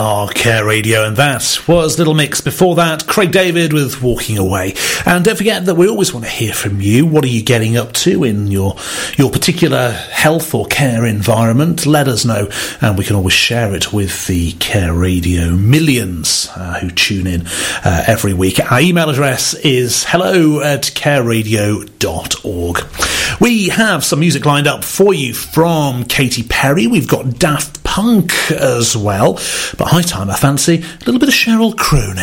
Our Care Radio, and that was Little Mix. Before that, Craig David with Walking Away. And don't forget that we always want to hear from you. What are you getting up to in your particular health or care environment? Let us know, and we can always share it with the Care Radio millions who tune in every week. Our email address is hello@careradio.org. We have some music lined up for you from Katy Perry. We've got Daft Punk as well. But high time, I fancy, a little bit of Sheryl Crow now.